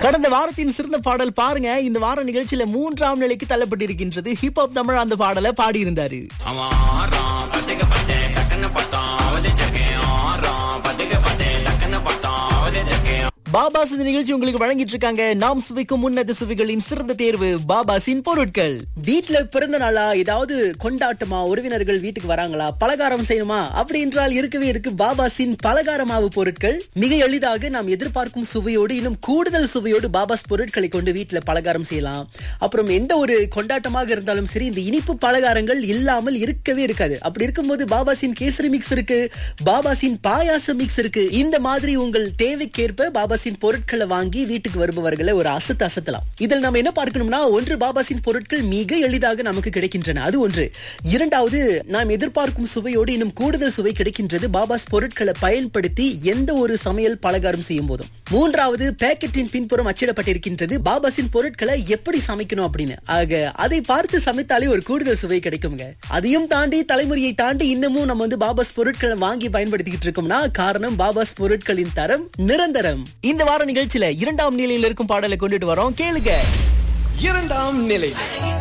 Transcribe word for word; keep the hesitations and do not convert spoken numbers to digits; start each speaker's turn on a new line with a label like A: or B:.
A: கடந்த வாரத்தின் சிறந்த பாடல் பாருங்க. இந்த வார நிகழ்ச்சியில மூன்றாம் நிலைக்கு தள்ளப்பட்டிருக்கின்றது. ஹிப்ஹாப் தமிழ் அந்த பாடலை பாடியிருந்தாரு. பாபாஸ் இந்த நிகழ்ச்சி உங்களுக்கு வழங்கிட்டு இருக்காங்க. நாம் சுவைக்கும் உன்னத சுவைகளின் சிறந்த தேர்வு பாபாஸின் பொருட்கள். வீட்டுல பிறந்த நாளா, ஏதாவது கொண்டாட்டமா, உறவினர்கள் வீட்டுக்கு வராங்களா, பலகாரம் செய்யணுமா அப்படி என்றால் இருக்கவே இருக்கு பாபாஸின் பலகார மாவு பொருட்கள். மிக எளிதாக நாம் எதிர்பார்க்கும் சுவையோடு இன்னும் கூடுதல் சுவையோடு பாபாஸ் பொருட்களை கொண்டு வீட்டுல பலகாரம் செய்யலாம். அப்புறம் எந்த ஒரு கொண்டாட்டமாக இருந்தாலும் சரி, இந்த இனிப்பு பலகாரங்கள் இல்லாமல் இருக்கவே இருக்காது. அப்படி இருக்கும்போது பாபாஸின் கேசரி மிக்ஸ் இருக்கு, பாபாஸின் பாயாச மிக்ஸ் இருக்கு. இந்த மாதிரி உங்கள் தேவைக்கேற்ப பாபாஸ் பொருட்களை வாங்கி வீட்டுக்கு வருபவர்களை ஒரு அசத்து அசத்தலாம். இதில் நம்ம என்ன பார்க்கணும்னா, ஒன்று பாபாஸின் பொருட்கள் மிக எளிதாக நமக்கு கிடைக்கின்றன, அது ஒன்று. இரண்டாவது, நாம் எதிர்பார்க்கும் சுவையோடு இன்னும் கூடுதல் சுவை கிடைக்கின்றது பாபாஸ் பொருட்களை பயன்படுத்தி எந்த ஒரு சமையல் பலகாரம் செய்யும் போதும். மூன்றாவது, பேக்கெட்டின் பின்புறம் அச்சிடப்பட்டிருக்கின்றது பாபாஸின் பொருட்களை எப்படி சமைக்கணும் அப்படின்னு. ஆக அதை பார்த்து சமைத்தாலே ஒரு கூடுதல் சுவை கிடைக்குங்க. அதையும் தாண்டி, தலைமுறையை தாண்டி இன்னமும் நம்ம வந்து பாபாஸ் பொருட்களை வாங்கி பயன்படுத்திக்கிட்டு இருக்கோம்னா காரணம் பாபாஸ் பொருட்களின் தரம் நிரந்தரம். இந்த வார நிகழ்ச்சியில இரண்டாம் நிலையில் இருக்கும் பாடலை கொண்டுட்டு வரோம், கேளுங்க.
B: இரண்டாம் நிலை.